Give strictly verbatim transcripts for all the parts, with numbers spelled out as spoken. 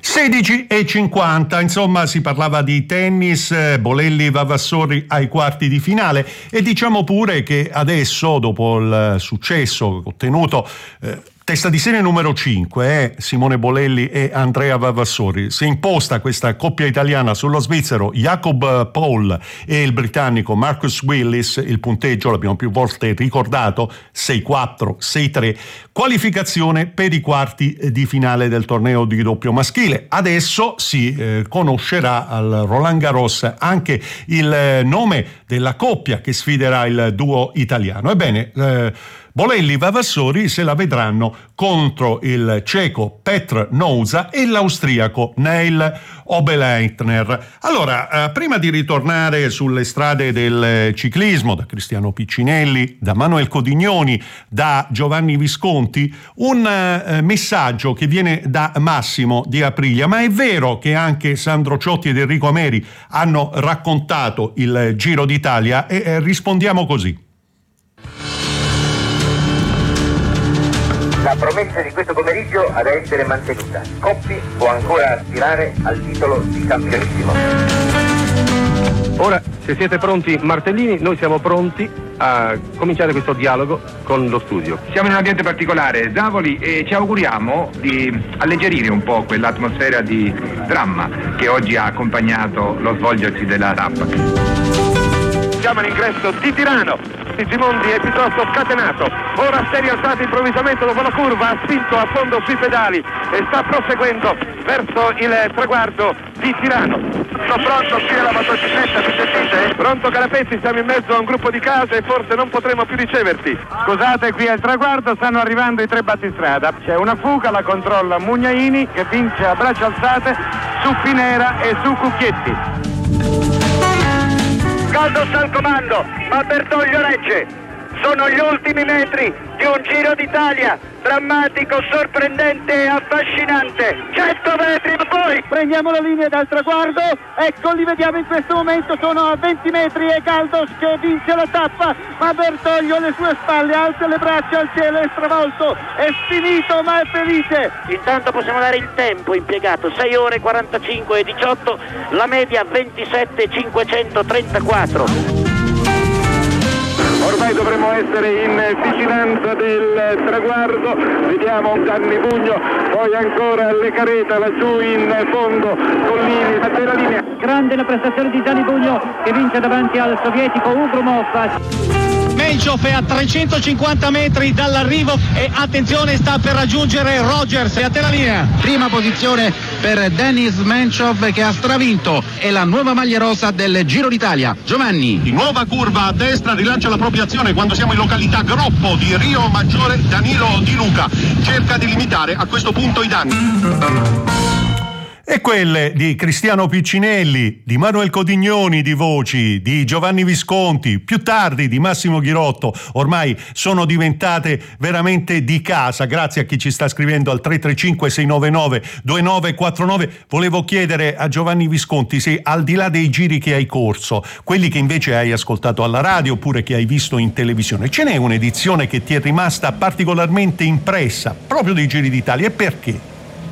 sedici e cinquanta, insomma si parlava di tennis, Bolelli Vavassori ai quarti di finale, e diciamo pure che adesso, dopo il successo ottenuto, eh, testa di serie numero cinque, eh, Simone Bolelli e Andrea Vavassori, si è imposta questa coppia italiana sullo svizzero Jacob Paul e il britannico Marcus Willis. Il punteggio l'abbiamo più volte ricordato, sei quattro, sei tre, qualificazione per i quarti di finale del torneo di doppio maschile. Adesso si eh, conoscerà al Roland Garros anche il nome della coppia che sfiderà il duo italiano. Ebbene, eh, Bolelli Vavassori se la vedranno contro il ceco Petr Nouza e l'austriaco Neil Obeleitner. Allora, eh, prima di ritornare sulle strade del ciclismo, da Cristiano Piccinelli, da Manuel Codignoni, da Giovanni Visconti, un eh, messaggio che viene da Massimo di Aprilia. Ma è vero che anche Sandro Ciotti ed Enrico Ameri hanno raccontato il Giro d'Italia? E eh, rispondiamo così. La promessa di questo pomeriggio ha da essere mantenuta. Coppi può ancora aspirare al titolo di campionissimo. Ora, se siete pronti martellini, noi siamo pronti a cominciare questo dialogo con lo studio. Siamo in un ambiente particolare, Zavoli, e ci auguriamo di alleggerire un po' quell'atmosfera di dramma che oggi ha accompagnato lo svolgersi della tappa. Siamo all'ingresso di Tirano. Simondi è piuttosto scatenato, ora si è rialzato improvvisamente dopo la curva, ha spinto a fondo sui pedali e sta proseguendo verso il traguardo di Tirano. Sono pronto qui alla motocicletta, mi sentite? Pronto Carapetti, siamo in mezzo a un gruppo di case e forse non potremo più riceverti. Scusate, qui al traguardo stanno arrivando i tre battistrada, c'è una fuga, la controlla Mugnaini che vince a braccia alzate su Pinera e su Cucchietti. Caldos al comando, ma Bertoglio regge. Sono gli ultimi metri di un Giro d'Italia drammatico, sorprendente e affascinante. cento metri, ma poi prendiamo la linea dal traguardo, ecco li vediamo in questo momento, sono a venti metri e Caldos che vince la tappa, ma Bertoglio alle sue spalle alza le braccia al cielo, è stravolto, è finito ma è felice. Intanto possiamo dare il tempo impiegato, sei ore quarantacinque e diciotto, la media ventisette cinquecentotrentaquattro. Ormai dovremmo essere in vicinanza del traguardo, vediamo Gianni Bugno, poi ancora Le Careta laggiù in fondo, Collini della linea. Grande la prestazione di Gianni Bugno che vince davanti al sovietico Ugrumov. Menchov è a trecentocinquanta metri dall'arrivo e attenzione, sta per raggiungere Rogers. E a te la linea. Prima posizione per Denis Menchov che ha stravinto, è la nuova maglia rosa del Giro d'Italia. Giovanni. Di nuova curva a destra, rilancia la propria azione quando siamo in località Groppo di Rio Maggiore. Danilo Di Luca cerca di limitare a questo punto i danni. E quelle di Cristiano Piccinelli, di Manuel Codignoni di voci, di Giovanni Visconti, più tardi di Massimo Ghirotto, ormai sono diventate veramente di casa, grazie a chi ci sta scrivendo al tre tre cinque sei nove nove due nove quattro nove. Volevo chiedere a Giovanni Visconti se, al di là dei giri che hai corso, quelli che invece hai ascoltato alla radio oppure che hai visto in televisione, ce n'è un'edizione che ti è rimasta particolarmente impressa proprio dei Giri d'Italia, e perché?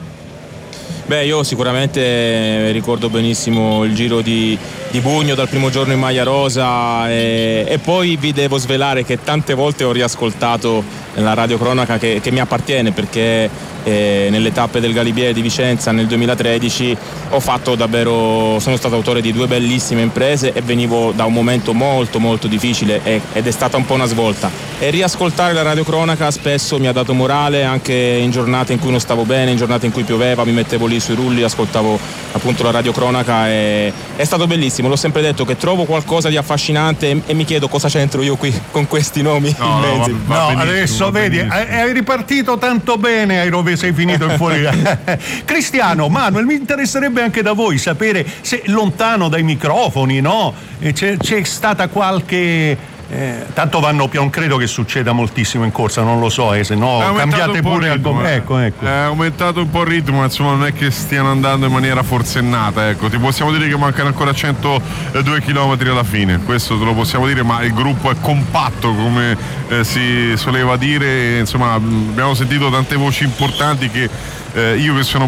Beh, io sicuramente ricordo benissimo il Giro di, di Bugno dal primo giorno in maglia rosa, e, e poi vi devo svelare che tante volte ho riascoltato la radiocronaca che, che mi appartiene, perché eh, nelle tappe del Galibier di Vicenza nel duemilatredici ho fatto davvero, sono stato autore di due bellissime imprese e venivo da un momento molto molto difficile, e, ed è stata un po' una svolta, e riascoltare la radiocronaca spesso mi ha dato morale anche in giornate in cui non stavo bene, in giornate in cui pioveva, mi mettevo lì sui rulli, ascoltavo appunto la radiocronaca, e è stato bellissimo. L'ho sempre detto che trovo qualcosa di affascinante, e, e mi chiedo cosa c'entro io qui con questi nomi no, immensi. No, va, va no adesso vedi, hai ripartito tanto bene, hai rove sei finito in fuori. Cristiano, Manuel, mi interesserebbe anche da voi sapere se lontano dai microfoni, no? C'è, c'è stata qualche Eh, tanto vanno, non credo che succeda moltissimo in corsa, non lo so, eh, se no cambiate pure il ritmo, al eh. ecco, ecco. È aumentato un po' il ritmo, ma insomma non è che stiano andando in maniera forsennata, ecco. Ti possiamo dire che mancano ancora centodue chilometri alla fine, questo te lo possiamo dire, ma il gruppo è compatto, come eh, si soleva dire, insomma abbiamo sentito tante voci importanti che eh, io che sono